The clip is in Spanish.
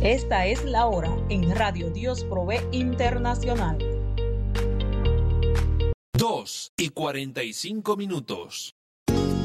Esta es la hora en Radio Dios Provee Internacional. 2:45.